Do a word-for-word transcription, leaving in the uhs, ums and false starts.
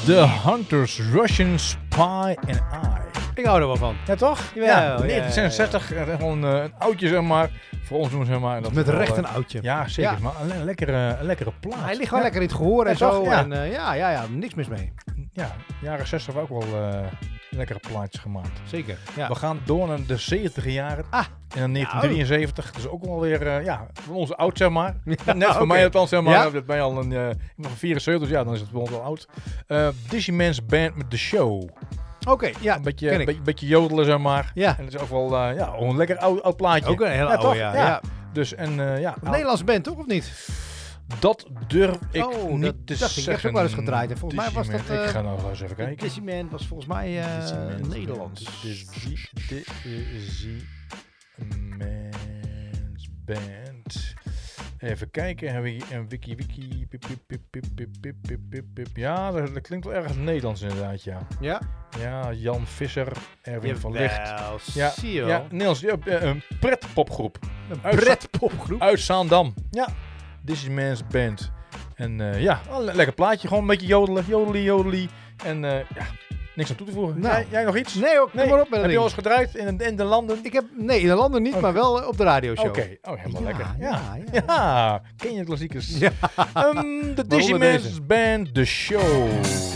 The Hunters, Russian Spy and I. Ik hou er wel van. Ja, toch? Ja, ja, ja, negentien zesenzestig, ja, ja. Gewoon uh, een oudje, zeg maar. Voor ons doen, zeg maar. Dat Met wel, recht uh, een oudje. Ja, zeker. Ja. Maar een, een, lekkere, een lekkere plaat. Hij ligt gewoon ja. lekker in het gehoor en ja, zo. toch? Ja. En uh, ja, ja, ja, niks mis mee. Ja, jaren zestig hebben we ook wel uh, lekkere plaatjes gemaakt. Zeker. Ja. We gaan door naar de zeventig jaren. Ah. En dan negentien drieënzeventig. Dat is ook wel weer, uh, ja, van onze oud, zeg maar. Ja, Net voor okay. mij althans, zeg maar. Ja? Dat ben je al een, uh, nog een vierenzeventig, ja, dan is het wel wel oud. Uh, Dizzyman's Band met The Show. Oké, okay, ja, een beetje, een beetje, beetje jodelen, zeg maar. Ja. En het is ook wel, uh, ja, een lekker oud, oud plaatje. Ook een heel ja, oude, ja, ja. ja. Dus, en uh, ja. Een Nederlandse band, toch, of niet? Dat durf ik oh, niet dat te dacht zeggen. Ik heb ook wel eens gedraaid. En volgens Dizzyman. mij was dat... Uh, ik ga nou eens even kijken. Dizzyman was volgens mij uh, Nederlands. Dizzyman's Band. Even kijken, hebben we hier een wiki wiki. Pip, pip, pip, pip, pip, pip, pip, pip, pip. Ja, dat, dat klinkt wel ergens Nederlands inderdaad, ja. Ja? Ja, Jan Visser, Erwin Jawel, van Licht. Ja, zie je wel. Ja, Nederlands, ja, een pretpopgroep. Een pretpopgroep? Uit Zaandam. Ja, Dizzyman's Band. En uh, ja, een le- lekker plaatje, gewoon een beetje jodelen, jodeli, jodeli. En uh, ja, niks aan toe te voegen. Nou. Jij, jij nog iets? Nee, ook, nee. maar op met Heb je al eens gedraaid in, in de landen? Ik heb, nee, in de landen niet, okay. maar wel op de radioshow. Oké, okay. Oh, helemaal ja, lekker. Ja. Ja, ja, ja. ja, ken je de klassiekers? Ja. Um, de Dizzyman's Band, The Show.